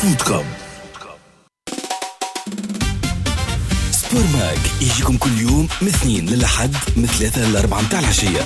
.com. سبور ماك يجيكم كل يوم من اثنين للأحد من 3 ل 4 متاع العشية.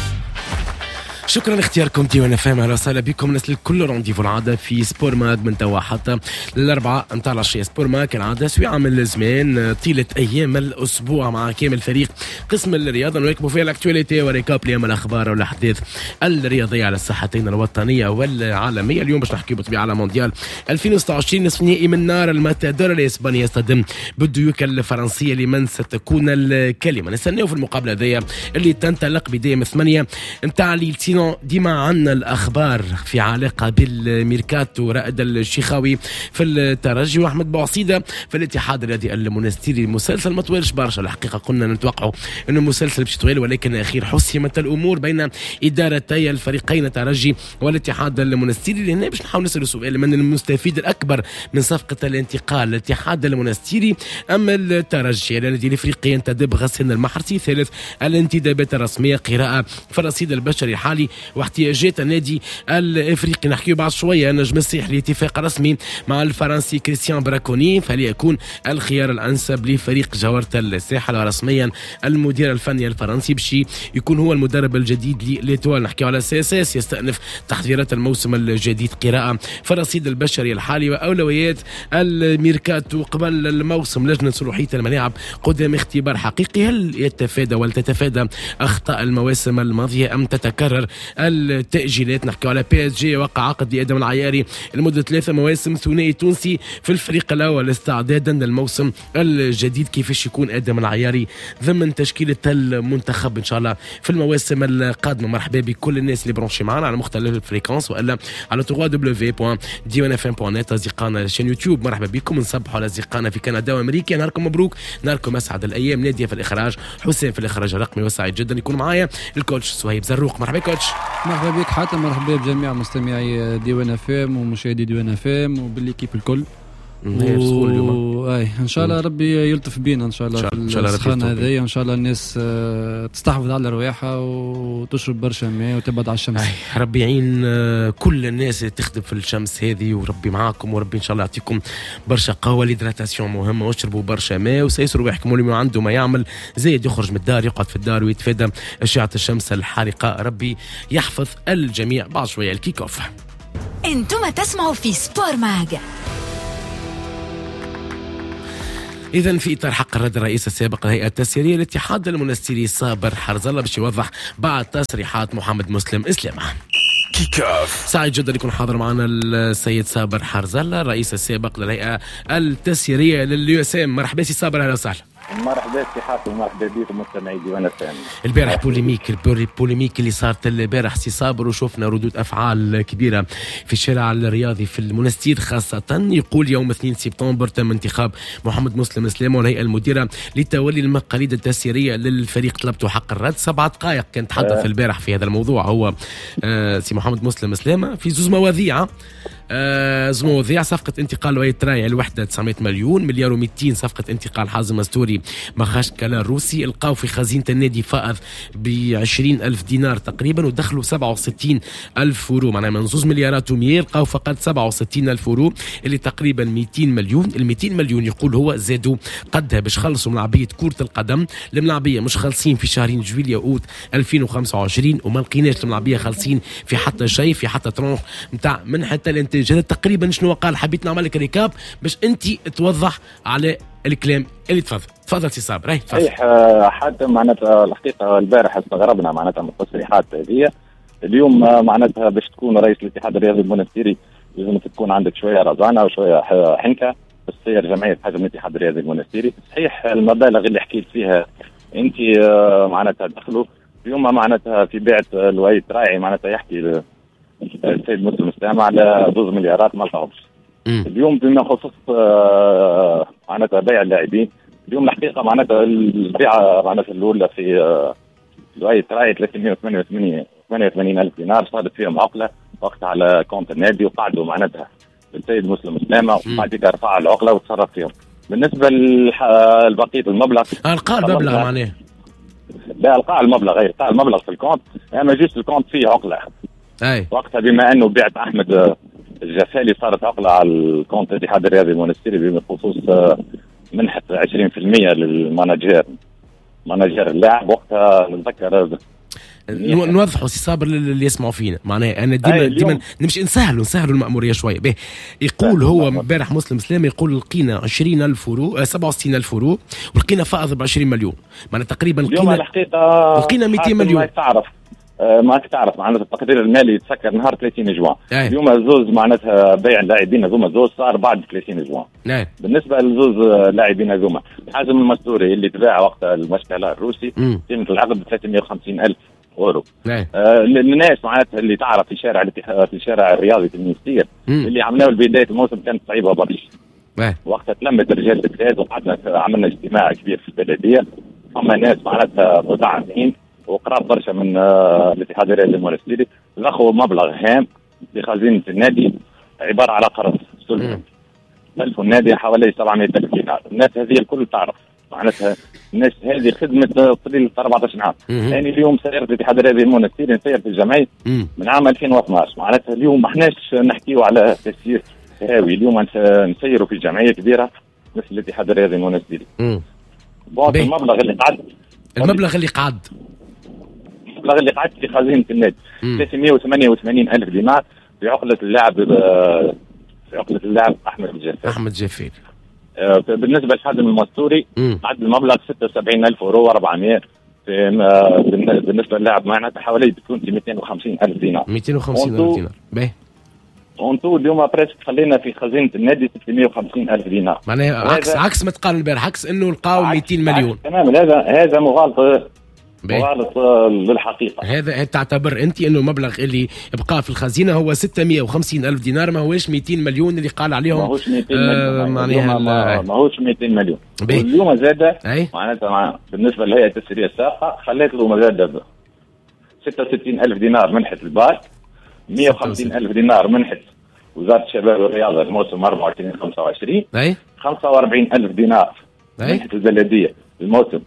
شكرا لاختياركم ديوان اف ام. اهلا وسهلا بكم نسل الكل رونديفو العاده في سبور ماك من توا حتى الاربعاء نتاع العشيه. سبور ماك العاده سويعه من الزمان طيله ايام الاسبوع مع كامل فريق قسم الرياضه نواكبوا فيها الاكتواليتي وريكاب اليوم الاخبار والاحداث الرياضيه على الساحتين الوطنيه والعالميه. اليوم باش نحكيو بالطبيعه على مونديال 2026 نصف نهائي من نار الماتادور الاسباني يصطدم بالديوكا الفرنسيه لمن ستكون الكلمه. نستناو في المقابله هذيا اللي تنطلق بدايه 8 نتاع ليلتين. ديما عنا الأخبار في علاقة بالميركاتو. رائد الشيخاوي في الترجي وأحمد بوعصيدة في الاتحاد الرياضي المونستيري. المسلسل ما طويلش برشا الحقيقة، كنا نتوقعوا أنه المسلسل باش طويل، ولكن أخير حسمت الأمور بين إدارتي الفريقين الترجي والاتحاد المونستيري. لهنا باش نحاول نسأل سؤال: من المستفيد الأكبر من صفقة الانتقال، الاتحاد المونستيري أم الترجي؟ النادي الإفريقي ينتدب غسان المحرسي. ثالث الانتدابات الرسمية، قراءة في الرصيد البشري الحالي واحتياجات النادي الافريقي. نحكيو بعد شويه نجم الساحلي اتفاق رسمي مع الفرنسي كريستيان براكوني، فليكون الخيار الانسب لفريق جوهرة الساحل. ورسميا المدير الفني الفرنسي بشي يكون هو المدرب الجديد لليتوال. نحكيو على اساس يستأنف تحضيرات الموسم الجديد، قراءه في الرصيد البشري الحالي واولويات الميركاتو قبل الموسم. لجنه صلاحيه الملاعب قدام اختبار حقيقي، هل يتفادى وتتفادى اخطاء المواسم الماضيه ام تتكرر التأجيلات؟ نحكي على بي اس جي، وقع عقد لآدم العياري لمدة 3 مواسم، ثنائي تونسي في الفريق الأول استعدادا للموسم الجديد. كيفاش يكون آدم العياري ضمن تشكيلة المنتخب إن شاء الله في المواسم القادمة؟ مرحبا بكل الناس اللي برونشي معنا على مختلف الفريكونس وإلا على www.diwanfm.net أصدقائنا على شان يوتيوب. مرحبا بكم، نصبحوا على أصدقائنا في كندا وأمريكا. نهاركم مبروك، نهاركم أسعد الأيام. نادية في الإخراج، حسين في الإخراج الرقمي، وسعيد جدا يكون معايا الكوتش صهيب زروق. مرحبا كوتش. مرحبا بك حاتم، مرحبا بجميع مستمعي ديوان اف ام ومشاهدي ديوان اف ام وبالليكيب الكل. ان شاء الله ربي يلطف بينا ان شاء الله في السخانه هذه. ان شاء الله الناس تستحفظ على رواحها وتشرب برشا ماء وتبعد على الشمس. ربي يعين كل الناس تخدم في الشمس هذه، وربي معاكم، وربي ان شاء الله يعطيكم برشا قوه. الهيدراتاسيون مهمه، واشربوا برشا ماء وسيسروا رواحكم. واللي ما عنده ما يعمل زايد يخرج من الدار، يقعد في الدار ويتفادى اشعه الشمس الحارقه. ربي يحفظ الجميع. بعد شويه الكيك اوف. انتم تسمعوا في سبور ماج. إذن في إطار حق الرد الرئيس السابق للهيئة التسييرية الاتحاد المونستيري صابر حرزلة باش يوضح بعد تصريحات محمد مسلم إسلامة. سعيد جدا يكون حاضر معنا السيد صابر حرزلة الرئيس السابق للهيئة التسييرية لليوسام. مرحبا سي صابر، أهلا وسهلا. مرحبا سي حاتم، مرحبا بكم مستمعي ديوان اف ام. البارح بوليميك اللي صارت البارح سي صابر، وشوفنا ردود افعال كبيره في الشارع الرياضي في المونستير خاصه. يقول يوم 2 سبتمبر تم انتخاب محمد مسلم اسلامه والهيئه المديره لتولي المقاليد التسييريه للفريق. طلبته حق الرد 7 دقائق كان تحدث البارح في هذا الموضوع هو سي محمد مسلم اسلامه في زوز مواضيع. صفقة انتقال وهي تراي الوحدة 900 مليون، مليار و200 صفقة انتقال حازم مستوري مخاشكلا الروسي. القاو في خزينة النادي فائض ب20,000 دينار تقريبا، ودخلوا 67,000 يورو، معناها من 2 مليارات و100 لقاو فقط 67,000 يورو اللي تقريبا 200 مليون. ال 200 مليون يقول هو زادوا قدها باش خلصوا ملاعبية كرة القدم. الملاعبية مش خالصين في شهرين جويليا اوت 2025، وما لقيناش الملاعبية خالصين في حتى شيء، في حتى ترونش نتاع من حتى الانتاج. هذا تقريبا شنو قال. حبيت نعمل لك ريكاب باش انت توضح على الكلام اللي تفضل سي صابر. صحيح حتى معناتها الحقيقه البارح استغربنا معناتها من التصريحات هذه. اليوم معناتها باش تكون رئيس الاتحاد الرياضي المونستيري لازم تكون عندك شويه رزانه وشويه حنكه باش تصير جمعيه حجم الاتحاد الرياضي المونستيري. صحيح المبالغ اللي حكيت فيها انت معناتها دخلوا اليوم معناتها في بيعه الوعيد راعي معناتها يحكي السيد مسلم اسلام على 2 مليارات ما لقاهمش. اليوم بما يخص معناتها بيع اللاعبين، اليوم الحقيقه معناتها البيعه معناتها الاولى في الوعيد راعي 388,000 دينار صارت فيهم عقله وقتها على كونت النادي، وقعدوا معناتها السيد مسلم اسلامه وبعد رفع العقله وتصرف فيهم. بالنسبه لبقيه المبلغ القاء المبلغ معناه؟ لا، القاء المبلغ غير القاء المبلغ في الكونت، اما جيست الكونت فيه عقله. اي وقتها بما انه بعت احمد الجفالي صارت عقله على الكونت الاتحاد الرياضي المونستيري بخصوص منحه 20% للمانجير اللاعب. وقتها نتذكر نوضحوا سي صابر اللي يسمعوا فينا، معناها انا ديما نمشي نسهلوا المأموريه شويه. به يقول هو امبارح مسلم سلام يقول لقينا 20,000 يورو 67,000 يورو ولقينا فائض ب 20 مليون، معناها تقريبا لقينا 200 مليون. ما تعرف معناتها التقدير المالي يتسكر نهار 30 جوان. اليوم الزوز معناتها بيع اللاعبين هذوما زوز صار بعد 30 جوان. بالنسبه للزوز لاعبين هذوما حازم المستوري اللي تباع وقت المشكله الروسي قيمه العقد ب 350,000 يورو. الناس معناتها اللي تعرف في شارع الرياضي في المنستير اللي عملناه بدايه الموسم كانت صعيبه برشا. وقتها تلمت رجال الاتحاد وقعدنا عملنا اجتماع كبير في البلديه، فما ناس معناتها مدعمين وقراب برشا من الاتحاد الرياضي المونستيري ضخوا مبلغ هام في خزينه النادي عباره على قرض سلفوا النادي حوالي 700,000 دينار. الناس هذه الكل تعرف معناتها الناس هذه خدمه طويله 14 عام. يعني اليوم سير الاتحاد الرياضي المونستيري نسير في الجمعيه من عام 2012. معناتها اليوم ما احناش نحكيو على تسيير هاوي، اليوم نسيروا في جمعيه كبيره مثل الاتحاد الرياضي المونستيري. المبلغ اللي قعد في خزينه النادي 388,000 دينار في عقله اللاعب احمد الجفالي. بالنسبه لحازم المستوري قعد المبلغ 76,000 يورو و400. بالنسبه للاعب معناتها حوالي تكون 250,000 دينار. 250,000 دينار. باهي اونتو اليوم بريسك خلينا في خزينه النادي 650,000 دينار. معناها عكس ما تقال البارح، عكس انه لقاو 200 مليون. تمام. هذا مغالطه للحقيقه. هذا تعتبر انت انه المبلغ اللي يبقى في الخزينه هو 650,000 دينار، ما هوش 200 مليون اللي قال عليهم. ماهوش 200 مليون ماهوش 200 مليون. واليوم زاد معناتها بالنسبه للهيئه التسريه السابقه خليت له زاد 66,000 دينار منحه الباك، 150,000 دينار منحه وزاره الشباب والرياضه الموسم 24-25، 45,000 دينار منحه البلديه الموسم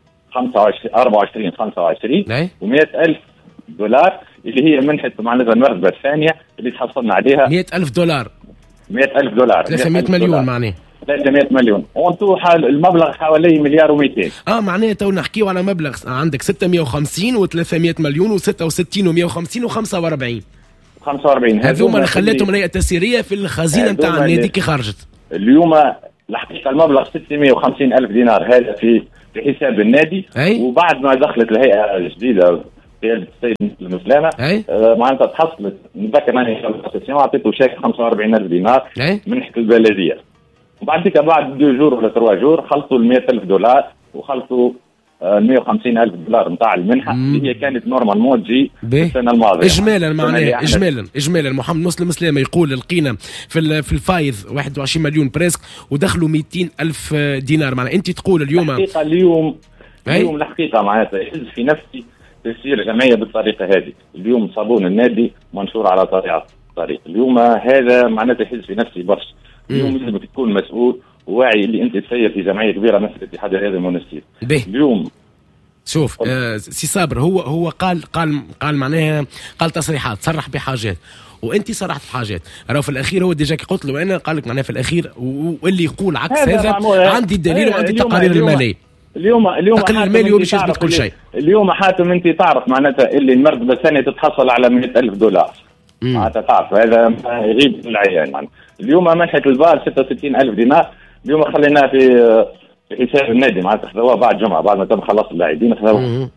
24-25، و100,000 دولار اللي هي منحة معناتها المرتبة الثانية اللي تحصلنا عليها. 100,000 دولار 100,000 دولار 300 مليون معناه 300 مليون. وانتو المبلغ حوالي 1,200,000,000. معناه تو نحكيو على مبلغ عندك 650 و300 مليون و66 و150 و45 هذوما اللي خلاتهم الهيئة التسييرية في الخزينة نتاع النادي كي خرجت. اليوم الحقيقة المبلغ 650,000 دينار هذا في حساب النادي. وبعد ما دخلت الهيئة الجديدة قيادة السيد مسلم سلامة معناتها تحصلت نتذكر انني اعطيته شيك 45,000 دينار منحة البلدية. وبعد كده بعد 2 جور ولا 3 جور خلطوا 100,000 دولار وخلطوا 150,000 دولار نتاع المنحة اللي هي كانت نورمالمون تجي السنة الماضية. اجمالا معناها اجمالا محمد مسلم سلامة يقول لقينا في الفايض 21 مليون بريسك ودخلوا 200,000 دينار. معناها انت تقول اليوم الحقيقة معناتها يحز في نفسي تسير جمعية بالطريقة هذه. اليوم صابون النادي منشور على طريق اليوم هذا معناتها يحز في نفسي برشا. اليوم لازم تكون مسؤول وواعي اللي انت تسير في جمعيه كبيره مثل الاتحاد الرياضي المونستيري. اليوم شوف سي صابر هو قال معناها قال تصريحات صرح بحاجات وانت صرحت بحاجات. راهو في الاخير هو ديجا قلت له انا قال لك معناها في الاخير واللي يقول عكس هذا عندي الدليل وعندي التقارير الماليه. اليوم التقرير المالي هو باش يثبت كل شيء. اليوم حاتم انت تعرف معناتها اللي المرتبه الثانيه تتحصل على 100,000 دولار. معناتها تعرف هذا يغيب من العيان. معناتها اليوم منحة البال 66,000 دينار اليوم خليناه في حساب النادي معناتها خذوها بعد جمعة بعد ما تم خلص اللاعبين خذوها.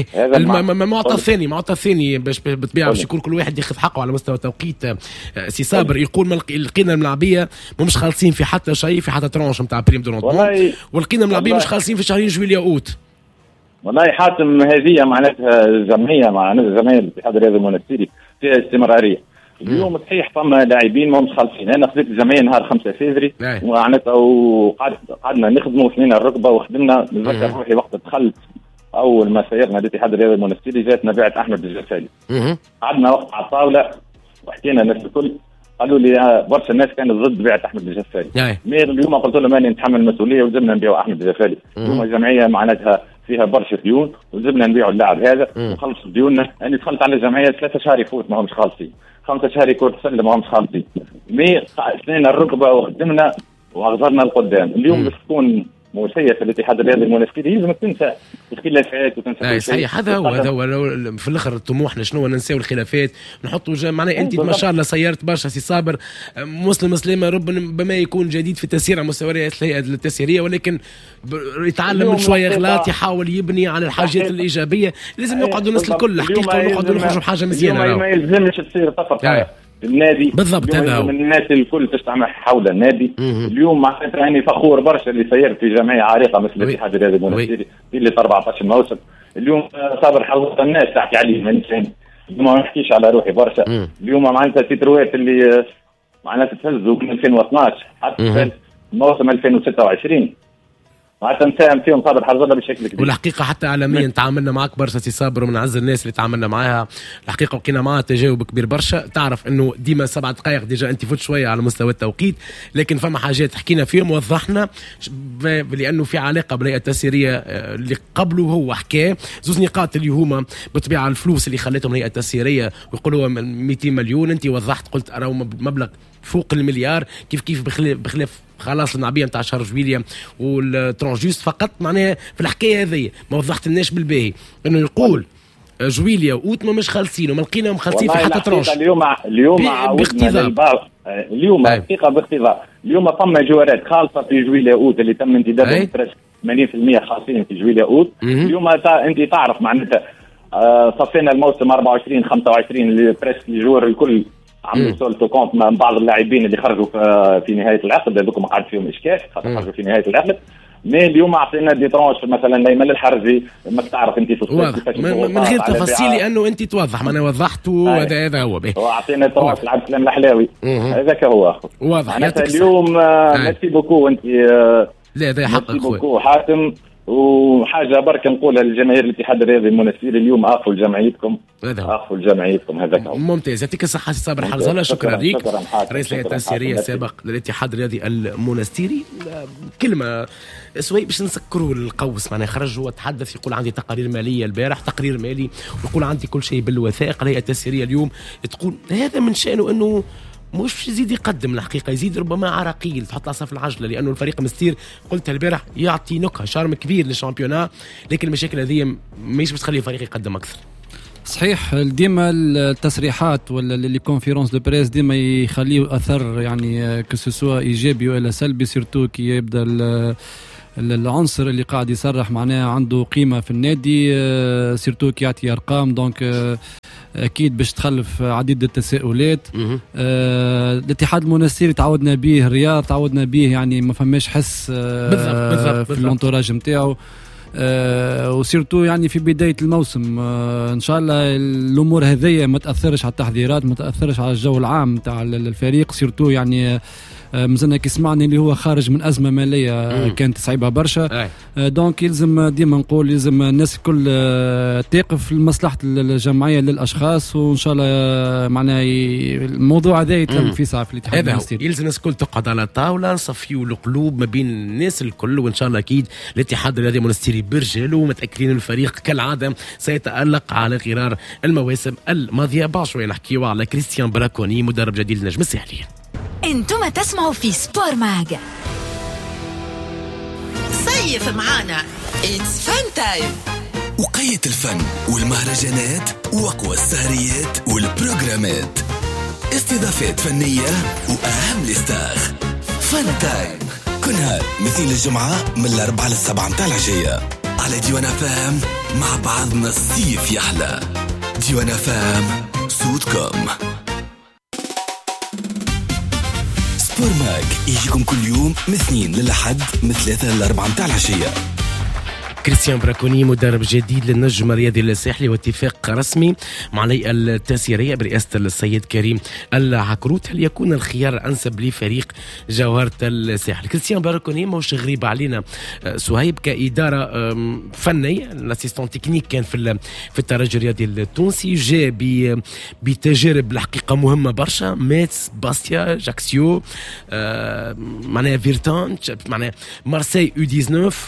معطى الثاني باش بالطبيعه باش يكون كل واحد ياخذ حقه على مستوى توقيت. سي صابر يقول لقينا الملاعبيه مش خالصين في حتى شيء في حتى ترونش نتاع بريم دو نوتمون ولقينا الملاعبيه مش خالصين في شهرين جويليا اوت. والله حاتم هذه معناتها جمعيه جمعيه الاتحاد الرياضي المونستيري فيها استمراريه. اليوم صحيح فما لاعبين ما مش خالصين. انا خذيت الجمعيه نهار 5 فبراير معناتها وقعدنا نخدموا سنين الركبه وخدمنا. نتذكر روحي وقت دخلت اول ما سيرنا الاتحاد الرياضي المونستيري جاتنا بيعه احمد الجفالي. قعدنا وقت على الطاوله وحكينا الناس الكل قالوا لي برشا الناس كانت ضد بيعه احمد الجفالي. اليوم قلت لهم اني نتحمل المسؤوليه ولازمنا نبيعوا احمد الجفالي. اليوم الجمعيه معناتها فيها برشا ديون ولازمنا نبيعوا اللاعب هذا ونخلص ديوننا. أنا دخلت على الجمعية 3 شهور يفوت ما همش خالصين، 5 شهور يكون تسلم ما همش خالصين، مي سنين الركبة وخدمنا وأغزرنا القدام. اليوم باش تكون موسية في الاتحاد الرياضي المونستيري لازم تنسى الخلافات وتنسى صحيح. هذا هو في الاخر طموحنا شنو ننساو الخلافات نحطوا معناها انت ما شاء الله سيرت برشا سي صابر مسلم سليمه ربما يكون جديد في التسيير على مستوى التسييريه ولكن يتعلم من شويه غلط يحاول يبني على الحاجات الايجابيه. لازم نقعدوا الناس الكل حقيقه ونقعدوا نخرجوا بحاجه مزيانه. ما يلزمش تصير طفره النادي بالضبط. هذا من الناس الكل تستعمل حول النادي. اليوم معناتها يعني فخور برشا اللي سير في جمعيه عريقه مثل الاتحاد الرياضي المونستيري اللي 14 موسم. اليوم صابر حظوظ الناس تحكي عليه ما نحكيش على روحي برشا. اليوم معناتها تتروات اللي معناتها تهزوا من 2012 حتى موسم 2026 معناتها نساهم فيهم صابر حرزنا بشكل كبير. والحقيقه حتى عالميا تعاملنا معك برشا سي صابر ومن اعز الناس اللي تعاملنا معاها. الحقيقه وقينا معها تجاوب كبير برشا. تعرف انه ديما 7 دقائق ديجا انت فوت شويه على مستوى التوقيت لكن فما حاجات حكينا فيهم ووضحنا لانه في علاقه بالهيئه التسييريه اللي قبله. هو حكى زوز نقاط اللي هما بطبيعه الفلوس اللي خلتهم الهيئه التسييريه ويقولوا 200 مليون. انت وضحت قلت اراو مبلغ فوق المليار كيف بخلاف خلاص النعبيه نتاع شهر جويليا والترانجيست فقط. معناها في الحكايه هذه ما وضحت الناس بالباهي انه يقول جويليا وأوت مش خالصين وما لقينا خالصين في حتى ترانش. اليوم باقتضاء اليوم حقيقه باقتضاء اليوم فما جوارات خالصه في جويليا أوت اللي تم انتدابهم 80% خالصين في جويليا أوت. اليوم انت تعرف معناتها صفينا الموسم 24 25 اللي بريسك الجوار الكل عملوا سولتو كونت مع بعض اللاعبين اللي خرجوا في نهايه العقد هذوك ما قعد فيهم اشكال خرجوا في نهايه العقد. مي اليوم اعطينا دي ترونش مثلا ليمن الحرزي ما تعرف انت من غير تفاصيل لانه انت توضح ما انا وضحت هذا هو به واعطينا ترونش لعب سلام الحلاوي هذاك هو اخو واضح. اليوم ميرسي بوكو انت لا هذا حقك بوكو حاتم. وحاجه برك نقولها للجماهير الاتحاد الرياضي المونستيري اليوم اخفوا لجمعيتكم هذاك ممتاز. يعطيك الصحه سي صابر حرزله. شكرا لك رئيس الهيئه التسييريه السابق للاتحاد الرياضي المونستيري. كلمه سوي باش نسكروا القوس معناها خرج هو تحدث يقول عندي تقارير ماليه البارح تقرير مالي ويقول عندي كل شيء بالوثائق. الهيئه التسييريه اليوم تقول هذا من شانه انه مش يزيد يقدم الحقيقة يزيد ربما عراقيل تحط العصا في العجلة لأنه الفريق مستير قلت البارح يعطي نكهة شارم كبير للشامبيونات لكن المشاكل هذه مش بتخلي الفريق يقدم أكثر. صحيح. ديما التصريحات ولا اللي كونفيرونس دو بريس ديما يخليه أثر يعني كسوسوا إيجابي ولا سلبي سيرتو كي يبدأ العنصر اللي قاعد يصرح معناه عنده قيمة في النادي سيرتو كي يعطي أرقام دونك أكيد باش تخلف عديد التساؤلات. الاتحاد المونستيري تعودنا به الرياض تعودنا به يعني ما فماش حس بالضبط في الانتوراج نتاعو وسيرتو يعني في بداية الموسم إن شاء الله الأمور هذية ما تأثرش على التحضيرات ما تأثرش على الجو العام تاع الفريق سيرتو يعني مازلنا كيسمعني اللي هو خارج من أزمة مالية كانت صعيبة برشا. دونك يلزم ديما نقول يلزم الناس الكل تقف لمصلحة الجمعية للأشخاص وإن شاء الله معناه الموضوع هذا يتم في ساعة في الاتحاد المونستيري. يلزم الناس الكل تقعد على طاولة نصفيوا القلوب ما بين الناس الكل وإن شاء الله أكيد الاتحاد الرياضي المونستيري برجاله ومتأكدين الفريق كالعادة سيتألق على غرار المواسم الماضية. بعد شوية نحكيوا على كريستيان براكوني مدرب جديد للنجم الساحلي. انتم تسمعوا في سبور ماج. صيف معانا It's fun time. وقية الفن والمهرجانات وأقوى السهريات والبروجرامات استضافات فنية وأهم الاستاخ فن تايم كل نهار مثل الجمعة من 4 ل 7 متاع العشية على ديوان فام. مع بعضنا الصيف يحلى. ديوان فام صوتكم. سبور ماج يجيكم كل يوم من 2 للحد من 3 ل 4 متاع العشية. كريستيان براكوني مدرب جديد للنجم الرياضي الساحلي واتفاق رسمي مع الهيئة التسييرية برئاسة السيد كريم العكروت. هل يكون الخيار الأنسب لفريق جوهرة الساحل؟ كريستيان براكوني مش غريب علينا سهيب كإدارة فنية. الاسيستون تكنيك كان في الترجي الرياضي التونسي جاء بتجارب الحقيقة مهمة برشا ميتس باستيا جاكسيو معناها فيرتان معناها مارسيل U19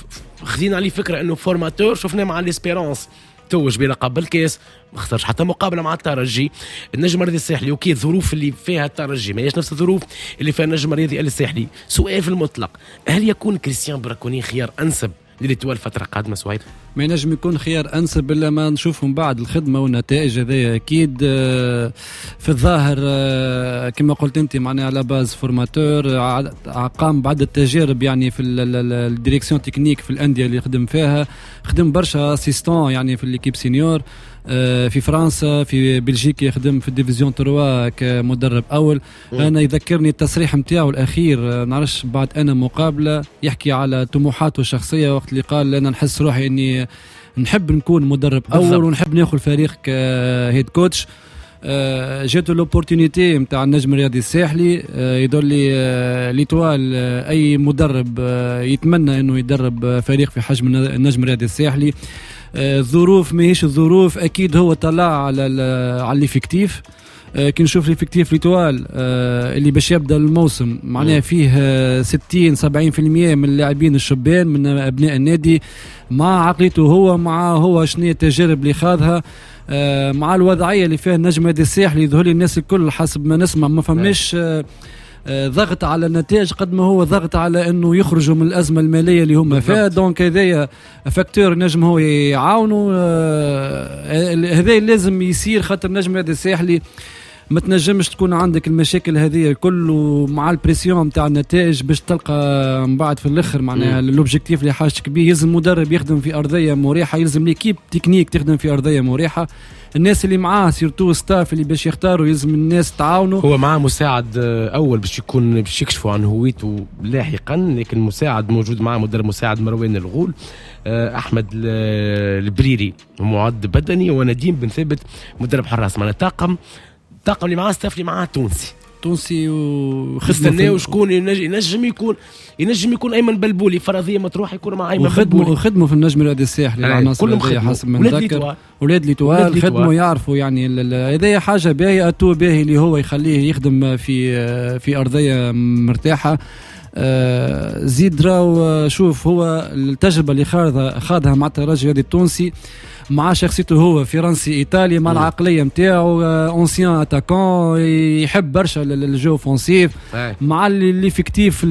خذينا عليه فكره انه فورماتور. شفناه مع الاسبيرانس توج بلقب الكاس، ما خسرش حتى مقابله مع الترجي. النجم الرياضي الساحلي وكي الظروف اللي فيها الترجي ما هيش نفس الظروف اللي فيها النجم الرياضي الساحلي. سؤال في المطلق، هل يكون كريستيان براكوني خيار انسب للإتوال فتره قادمه سويد؟ ما ينجم يكون خيار انسب الا ما نشوفهم بعد الخدمه والنتائج. هذا اكيد في الظاهر كما قلت انت معناها على باز فورماتور، قام بعده تجارب يعني في الديريكسيون تكنيك في الانديه اللي خدم فيها، خدم برشا اسيستون يعني في ليكيب سينيور في فرنسا، في بلجيكا يخدم في الديفيزيون 3 كمدرب اول. انا يذكرني التصريح نتاعو الاخير، نعرفش بعد انا مقابله يحكي على طموحاته الشخصيه وقت اللي قال انا نحس روحي اني نحب نكون مدرب اول ونحب ناخذ الفريق كهيد كوتش. جاته لوبورتونيتي نتاع النجم الرياضي الساحلي، يدل لي ليتوال اي مدرب يتمنى انه يدرب فريق في حجم النجم الرياضي الساحلي. الظروف ماهيش الظروف، اكيد هو طلع على الافكتيف. كي نشوف الافكتيف ليتوال اللي باش يبدا الموسم معناها فيه 60-70% من اللاعبين الشبان من ابناء النادي، مع عقليته هو شنو التجارب اللي خاضها، مع الوضعيه اللي فيها النجم الرياضي الساحلي. يظهر لي الناس الكل حسب ما نسمع ما فماش ضغط على النتائج قد ما هو ضغط على انه يخرجوا من الازمه الماليه اللي هم فيها. دونك هذايا فاكتور نجم هو يعاونوا، هذا لازم يصير، خاطر النجم الرياضي الساحلي ما تنجمش تكون عندك المشاكل هذه كله مع البريسيون نتاع النتائج باش تلقى من بعد في الاخر معناها الاوبجيكتيف اللي حاجتك بيه. يلزم مدرب يخدم في ارضيه مريحه، يلزم ليكيب تكنيك تخدم في ارضيه مريحه، الناس اللي معاه سيرتو ستاف اللي باش يختاروا يلزم الناس تعاونوا. هو معاه مساعد اول باش يكشفوا عن هويته لاحقا، لكن مساعد موجود معاه مدرب مساعد مروان الغول، احمد البريري معد بدني، ونديم بن ثابت مدرب حراس. معنا طاقم اللي معاه ستاف اللي معاه تونسي وخدمه شكون ينجم يكون ايمن بلبولي فرضيه مطروح يكون مع ايمن بلبولي وخدموا في النجم الرياضي الساحلي العناصر هذه حسب ما نتذكر. ولاد ليتوال خدموا يعرفوا يعني هذه حاجه باهيه، اتو باهي اللي هو يخليه يخدم في ارضيه مرتاحه. زيد راو شوف هو التجربه اللي خاضها مع الترجي الرياضي التونسي، مع شخصيته هو فرنسي ايطالي، مع العقليه نتاعو اونسيان اتاكون يحب برشا الجو اوفنسيف، مع الافكتيف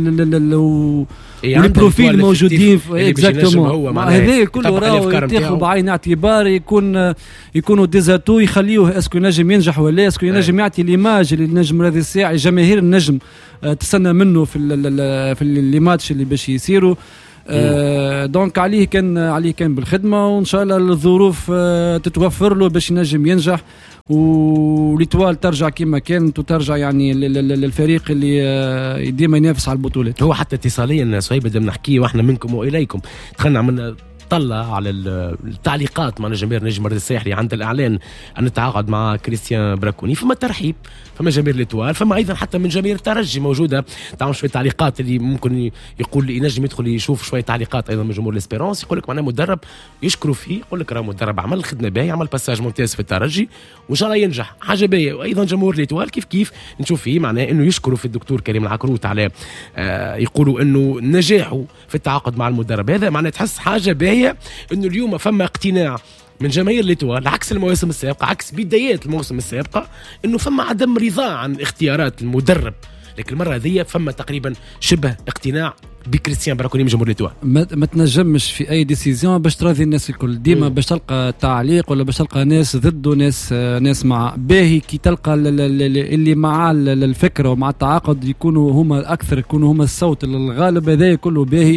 والبروفيل الموجودين اكزاكتومون. هذا كله راهو يتاخذ بعين اعتبار، يكونوا ديزاتو يخليوه اسكو ينجم ينجح ولا اسكو ينجم يعطي ليماج اللي النجم الرياضي الساحلي جماهير النجم تستنى منه في اللي ماتش اللي باش يصيروا. دونك عليه كان بالخدمه، وان شاء الله الظروف تتوفر له باش ينجم ينجح، وليتوال ترجع كما كانت وترجع يعني للفريق اللي ديما ينافس على البطولات. هو حتى اتصاليا صهيب بدنا نحكي واحنا منكم واليكم، دخلنا عملنا طلع على التعليقات مع جماهير نجم الرياضي الساحلي عند الاعلان ان التعاقد مع كريستيان براكوني، فما ترحيب، فما جماهير ليتوال، فما ايضا حتى من جماهير الترجي موجوده. تعمل شويه تعليقات اللي ممكن يقول لي ينجم يدخل يشوف شويه تعليقات ايضا من جمهور الاسبيرانس، يقول لك معناه مدرب يشكروا فيه، يقول لك راه مدرب عمل الخدمه باهي، عمل باساج ممتاز في الترجي وان شاء الله ينجح، حاجه باهيه. وايضا جمهور ليتوال كيف نشوف فيه معناه انه يشكروا في الدكتور كريم العكروت على يقولوا انه نجاحه في التعاقد مع المدرب هذا، معناه تحس حاجه باهيه انه اليوم فما اقتناع من جماهير ليتوال عكس المواسم السابقه، عكس بدايات الموسم السابقه، انه فما عدم رضا عن اختيارات المدرب، لكن المره هذه فما تقريبا شبه اقتناع بكريستيان براكوني من جمهور ليتوال. ما تنجمش في اي ديسيزيون باش تراضي الناس الكل، ديما باش تلقى تعليق ولا باش تلقى ناس ضده ناس مع باهي. كي تلقى اللي مع الفكره ومع التعاقد يكونوا هما الاكثر، يكونوا هما الصوت الغالب، هذا كله باهي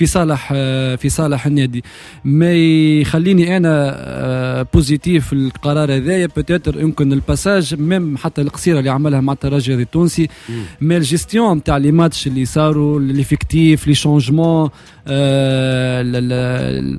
في صالح النادي. ما يخليني انا بوزيتيف القرار هذايا بوتيتر يمكن الباساج ميم حتى القصيره اللي عملها مع الترجي التونسي، مي الجيستيون نتاع لي ماتش اللي صاروا، ليفيكتيف، لي شونجمون،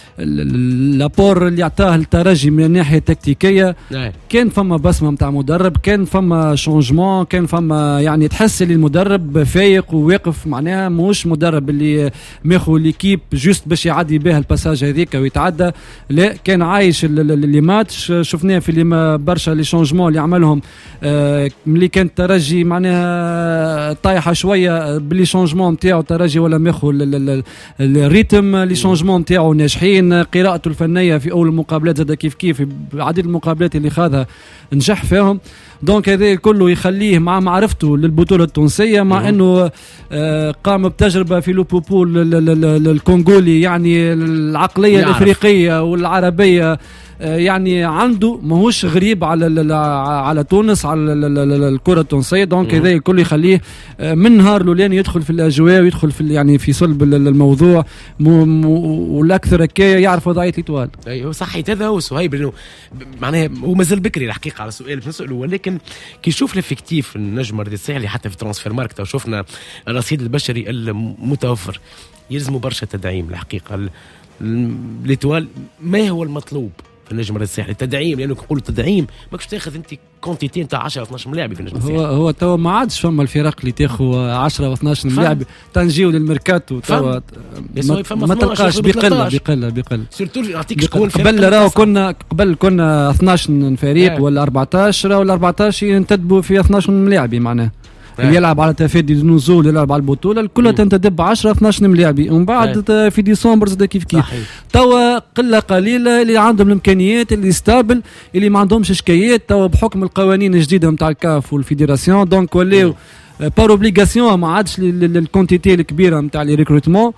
لابور اللي عطاه الترجي من الناحيه التكتيكيه كان فما بصمه نتاع مدرب، كان فما شونجمون، كان فما يعني تحس اللي المدرب فايق وواقف، معناها مش مدرب اللي ماخذ ليكيب جوست باش يعدي بها الباساج هذيك ويتعدى، لا كان عايش اللي ماتش. شفناه في اللي برشا لي شونجمون اللي عملهم ملي كان الترجي معناها طايحه شويه باللي شونجمون نتاعو الترجي ولا ماخذ الريتم، لي شونجمون نتاعو ناجحين. قراءته الفنيه في اول المقابلات زاد كيف عديد المقابلات اللي خاذها نجح فيهم. دونك هذا كله يخليه مع معرفته للبطوله التونسيه، مع انه قام بتجربه في لوبوبو الكونغولي، يعني العقليه الافريقيه والعربيه يعني عنده ماهوش غريب على تونس، على الكره التونسيه. دونك هذا الكل يخليه من نهار الاولاني يدخل في الاجواء ويدخل في يعني في صلب الموضوع، والاكثر هكايا يعرف وضعيه الاطوال. ايوه صحيت، هذا هو سهيب، انه معناها هو مازال بكري الحقيقه على سؤال بنساله، ولكن كي نشوف الافكتيف النجم رد الساحلي حتى في ترانسفير ماركت وشفنا الرصيد البشري المتوفر، يلزموا برشا تدعيم الحقيقه. الاطوال ما هو المطلوب في النجم الساحلي؟ تدعيم، لانه نقولوا تدعيم ماكش تاخذ انت كونتيتي نتاع 10 12 ملاعب في النجم الساحلي. هو توا ما عادش فما الفرق اللي تاخذ 10 و12 ملاعب، تنجيو للميركاتو توا ما تلقاش، بقل سورتو نعطيك شكون قبل راهو كنا 12 فريق ولا 14، ولا 14 ينتدبوا في 12 ملاعب معناه. اللي يلعب على تفادي النزول، يلعب على البطوله الكلها تنتدب 10 12 ملاعبي، ومن بعد في ديسمبر زاد كيف توا قله قليله اللي عندهم الامكانيات، اللي ستابل، اللي ما عندهمش اشكاليات توا بحكم القوانين الجديده نتاع الكاف والفيدراسيون. دونك ولاو بار اوبليغاسيون، ما عادش الكونتيتي الكبيره نتاع لي ريكروتمون.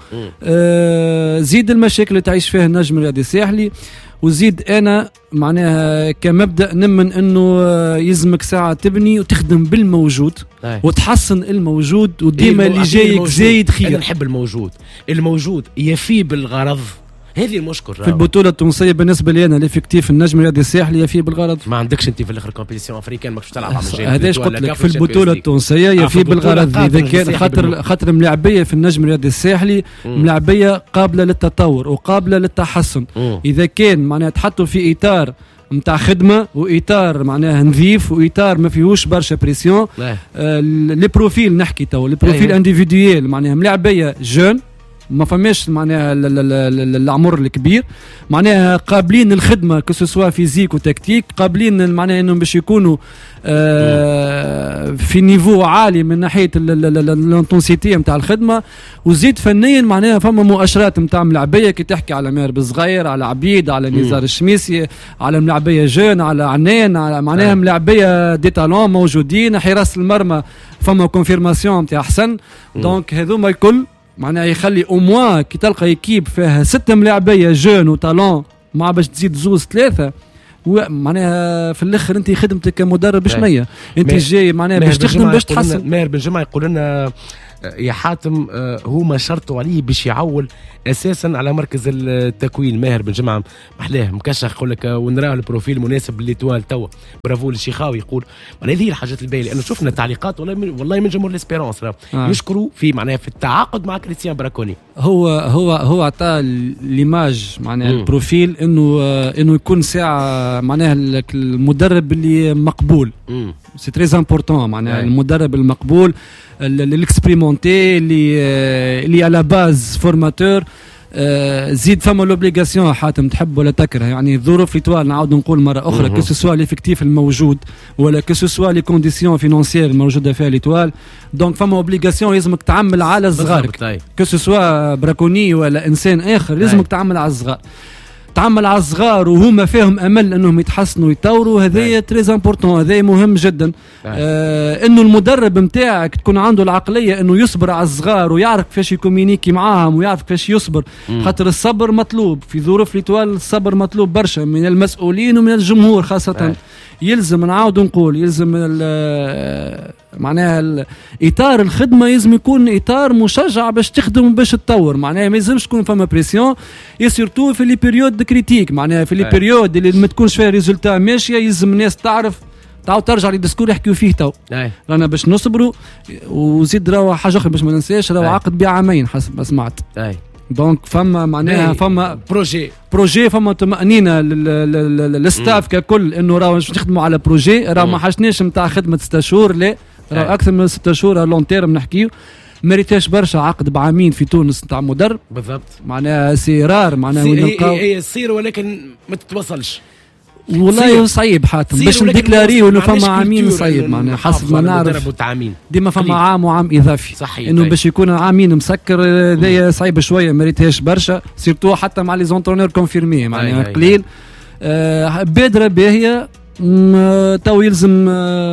زيد المشاكل اللي تعيش فيها النجم الرياضي الساحلي، وزيد انا معناها كمبدا نمن انه يلزمك ساعه تبني وتخدم بالموجود وتحسن الموجود، وديما اللي جايك زايد خير. انا نحب الموجود يفي بالغرض، هذه المشكل في البطوله التونسيه. بالنسبه لي انا الافكتيف النجم الرياضي الساحلي يفي بالغرض. ما عندكش انت في الاخر كومبيتيسيون افريكان ماكش تلعب على الجيل، هذاش قلت لك في البطوله التونسيه يفي بالغرض. اذا كان خاطر ملاعبيه في النجم الرياضي الساحلي ملاعبيه قابله للتطور وقابله للتحسن. اذا كان معناها تحطوا في اطار نتاع خدمه واطار معناها نظيف واطار ما فيهوش برشا بريسيون. لي بروفيل نحكي تو لي بروفيل انديفيديوال، معناها ملاعبيه جون ما فماش معناها العمر الكبير، معناها قابلين الخدمه كسوسوا فيزيك وتكتيك، قابلين معناها انهم باش يكونوا في نيفو عالي من ناحيه الانتونسيتي نتاع الخدمه، وزيد فنيا معناها فما مؤشرات نتاع ملاعبيه كي تحكي على ماهر بصغير، على عبيد، على نزار الشميسي، على ملاعبيه جون، على عنان، على معناها ملاعبيه دي تالون موجودين. حراس المرمى فما كونفيرماسيون نتاع احسن. دونك هذوما الكل معناها يخلي اوموا كي تلقى ايكيب فيها 6 ملاعبيه جون وطالون مع باش تزيد زوز 3، معناها في الاخر انت خدمتك كمدرب شنية؟ انت جاي معناها باش تخدم باش تحسن. ماهر بن جمعه يقول لنا يا حاتم هما شرطوا عليه باش يعول اساسا على مركز التكوين. ماهر بن جمعه محلاه مكشخ يقول لك ونراه البروفيل مناسب لليتوال توا. برافو للشيخاوي يقول هذه الحاجات الباهيه، لانه شفنا تعليقات والله من جمهور الاسبيرونس يشكروا في معناها في التعاقد مع كريستيان براكوني. هو عطى ليماج معناها البروفيل انه يكون ساعه معناها المدرب اللي مقبول. سي تري امبورطون معناها المدرب المقبول، الاكسبريمونتي اللي على باز فورماتور. زيد فما لوبليغاسيون حاتم تحب ولا تكره، يعني الظروف ليتوال نعاود نقول مره اخرى كسوسوا ليفيكتيف الموجود ولا كسوسوا لي كونديسيون فينانسيير الموجوده فيها ليتوال. دونك فما اوبليغاسيون لازمك تعمل على صغارك، كسوسوا براكوني ولا انسان اخر لازمك تعمل على الصغار، تعمل على الصغار وهما فيهم امل انهم يتحسنوا ويتطوروا. هذايا تريز امبورطون، هذايا مهم جدا. انه المدرب نتاعك تكون عنده العقليه انه يصبر على الصغار ويعرف كيفاش يكومينيكي معاهم ويعرف كيفاش يصبر. خاطر الصبر مطلوب في ظروف ليتوال، الصبر مطلوب برشا من المسؤولين ومن الجمهور خاصه. يلزم نعاود نقول يلزم معناها اطار الخدمه يلزم يكون اطار مشجع باش تخدم باش تطور. معناها ما يلزمش تكون فما بريسيون، سورتو في لي بيريود كريتيك. معناها في لي بيريود اللي ما تكونش فيها ريزولتا ماشيه يلزم الناس تعرف تعاود ترجع للديسكور يحكيوا فيه تو. رانا باش نصبروا. وزيد راهو حاجه اخرى باش ما ننساش، راهو عقد بيع عامين حسب ما سمعت. دونك فما معناها فما بروجي فما طمأنينة للستاف ككل انه راهو باش نخدموا على بروجي راهو ما حاجناش نتاع خدمه 6 شهور لا راهو اكثر من 6 شهور لون تيرم نحكيو مريتاش برشا عقد بعامين في تونس نتاع مدرب بالضبط معناها سيرار معناها هي تصير ولكن ما تتوصلش والله صعيب حاتم باش نديكلاري انه فما عامين صعيب معناها حسب ما نعرف ديما فما عام وعام اضافي صحيح انه باش يكون عامين مسكر هذايا صعيبه شويه مريتهاش برشا سيرتو حتى مع لي زونترونور كونفيرمي معناها قليل بادره باهيه تو يلزم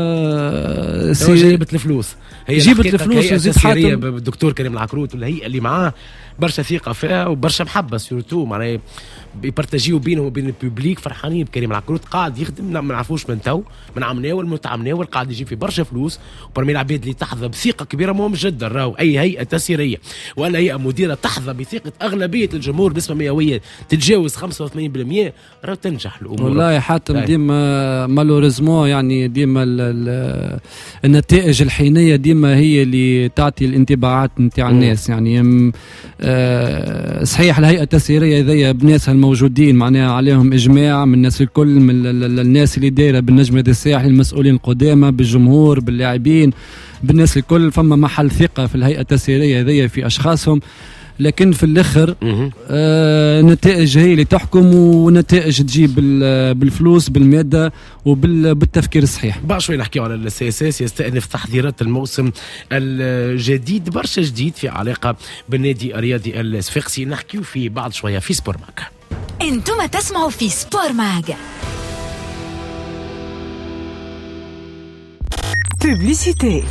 جيبت الفلوس جيبت الفلوس وزيد حاتم بالدكتور كريم العكروت والهيئه اللي معاه برشا ثقه فيها وبرشا محبه سورتو معناها يبارتاجيو بينه وبين الببليك فرحانين بكريم العكروت قاعد يخدم ما نعرفوش من تو من عمناول متعمناول قاعد يجي في برشا فلوس وبرمي العباد اللي تحظى بثقه كبيره مو جدا راهو اي هيئه تسييريه ولا هيئه مديره تحظى بثقه اغلبيه الجمهور بنسبه مئويه تتجاوز 85% راهو تنجح الامور والله حاتم ديما مالوريزمون يعني ديما النتائج الحينيه ديما هي اللي تعطي الانطباعات نتاع الناس يعني صحيح الهيئه التسييريه هذيا بناسها الموجودين معناها عليهم اجماع من الناس الكل من الناس اللي دايره بالنجم الساحلي المسؤولين القدامى بالجمهور باللاعبين بالناس الكل فما محل ثقه في الهيئه التسييريه هذيا في اشخاصهم لكن في الاخر النتائج هي اللي تحكم ونتائج تجيب بالفلوس بالماده وبالتفكير الصحيح. بعد شوي نحكيو على السياسات يستأنف تحضيرات الموسم الجديد برشا جديد في علاقه بالنادي الرياضي الصفاقسي نحكيو فيه بعد شويه في سبور ماج. انتم تسمعوا في سبور ماج. بوبليسيتي.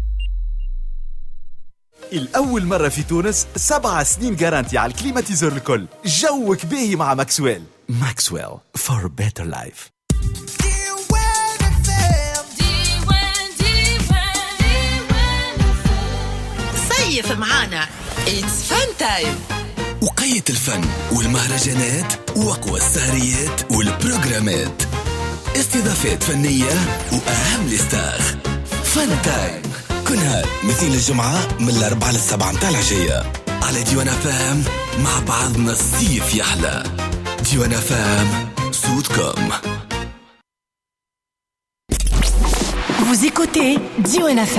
الأول مرة في تونس 7 سنين جارانتي على الكليماتيزور الكل. جوك باهي مع ماكسويل. ماكسويل for better life. صيف معانا It's Fun Time. وقية الفن والمهرجانات وأقوى السهريات والبروجرامات. استضافات فنية وأهم الستاخ. فن تايم كل نهار مثل الجمعة من 4 ل7 متاع العشية على ديوانا فام. مع بعضنا الصيف يحلى. ديوانا فام صوتكم. Vous écoutez Diwana FM.